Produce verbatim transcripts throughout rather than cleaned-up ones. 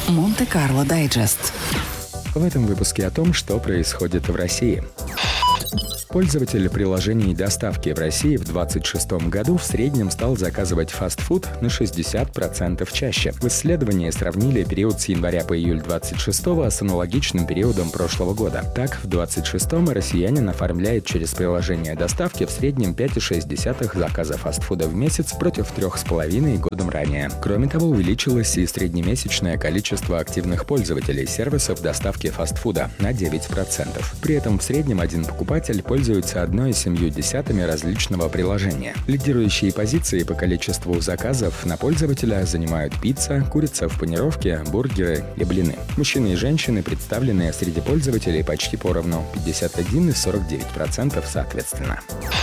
Монте-Карло Дайджест. В этом выпуске о том, что происходит в России. Пользователь приложений доставки в России в двадцать шестом году в среднем стал заказывать фастфуд на шестьдесят процентов чаще. В исследовании сравнили период с января по июль двадцать шестого с аналогичным периодом прошлого года. Так, в двадцать шестом россиянин оформляет через приложение доставки в среднем пять целых шесть десятых заказа фастфуда в месяц против трех с половиной годом ранее. Кроме того, увеличилось и среднемесячное количество активных пользователей сервисов доставки фастфуда на девять процентов. При этом в среднем один покупатель пользуется пользуются одной семью десятыми различного приложения. Лидирующие позиции по количеству заказов на пользователя занимают пицца, курица в панировке, бургеры и блины. Мужчины и женщины представлены среди пользователей почти поровну – пятьдесят один и сорок девять процентов соответственно.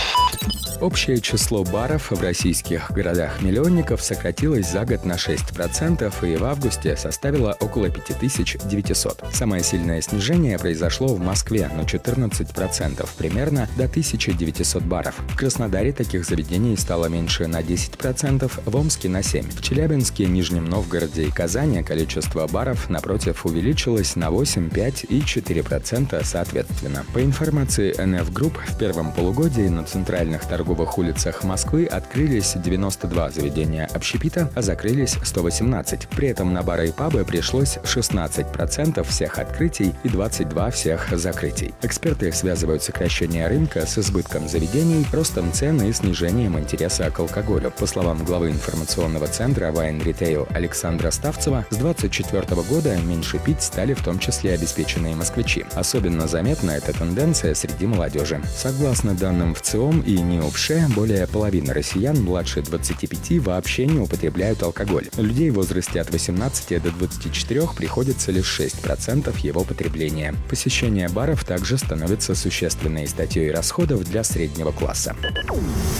Общее число баров в российских городах-миллионников сократилось за год на шесть процентов и в августе составило около пять тысяч девятисот. Самое сильное снижение произошло в Москве на четырнадцать процентов, примерно до тысячи девятисот баров. В Краснодаре таких заведений стало меньше на десять процентов, в Омске на семь процентов. В Челябинске, Нижнем Новгороде и Казани количество баров, напротив, увеличилось на восемь, пять и четыре процента соответственно. По информации эн эф Group, в первом полугодии на центральных торговых В торговых улицах Москвы открылись девяносто два заведения общепита, а закрылись сто восемнадцать. При этом на бары и пабы пришлось шестнадцать процентов всех открытий и двадцать два процента всех закрытий. Эксперты связывают сокращение рынка с избытком заведений, ростом цен и снижением интереса к алкоголю. По словам главы информационного центра Wine Retail Александра Ставцева, с двадцать четвёртого года меньше пить стали в том числе обеспеченные москвичи. Особенно заметна эта тенденция среди молодежи. Согласно данным ВЦИОМ и НИОПШ, более половины россиян младше двадцати пяти вообще не употребляют алкоголь. Людей в возрасте от восемнадцати до двадцати четырёх приходится лишь шесть процентов его потребления. Посещение баров также становится существенной статьей расходов для среднего класса.